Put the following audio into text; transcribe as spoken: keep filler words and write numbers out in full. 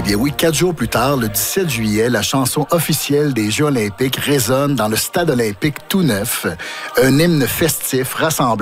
bien oui, quatre jours plus tard, le dix-sept juillet, la chanson officielle des Jeux olympiques résonne dans le stade olympique tout neuf. Un hymne festif rassemblant